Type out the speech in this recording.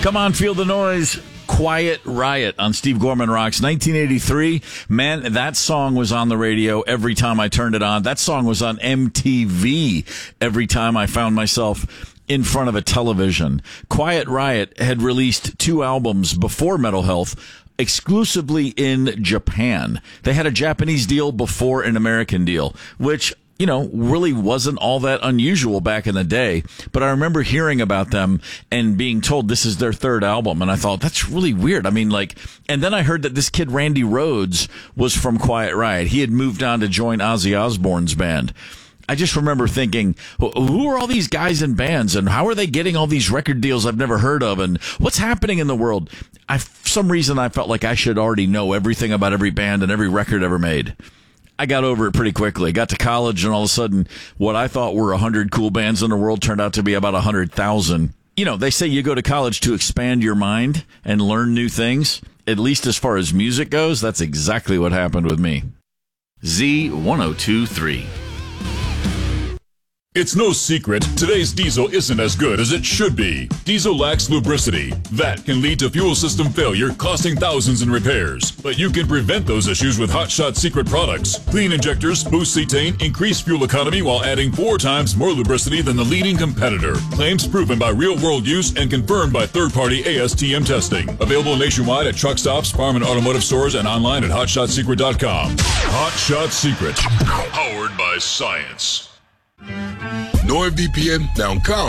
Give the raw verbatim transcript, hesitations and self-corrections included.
Come on, feel the noise. Quiet Riot on Steve Gorman Rocks. nineteen eighty-three. Man, that song was on the radio every time I turned it on. That song was on M T V every time I found myself in front of a television. Quiet Riot had released two albums before Metal Health, exclusively in Japan. They had a Japanese deal before an American deal, which, you know, really wasn't all that unusual back in the day. But I remember hearing about them and being told this is their third album. And I thought, that's really weird. I mean, like, and then I heard that this kid, Randy Rhoads, was from Quiet Riot. He had moved on to join Ozzy Osbourne's band. I just remember thinking, who are all these guys in bands, and how are they getting all these record deals I've never heard of, and what's happening in the world? I, for some reason, I felt like I should already know everything about every band and every record ever made. I got over it pretty quickly. Got to college, and all of a sudden, what I thought were one hundred cool bands in the world turned out to be about one hundred thousand. You know, they say you go to college to expand your mind and learn new things. At least as far as music goes, that's exactly what happened with me. Z one oh two point three. It's no secret, today's diesel isn't as good as it should be. Diesel lacks lubricity. That can lead to fuel system failure, costing thousands in repairs. But you can prevent those issues with Hot Shot Secret products. Clean injectors, boost cetane, increase fuel economy while adding four times more lubricity than the leading competitor. Claims proven by real-world use and confirmed by third-party A S T M testing. Available nationwide at truck stops, farm and automotive stores, and online at hot shot secret dot com. Hot Shot Secret. Powered by science. NordVPN.com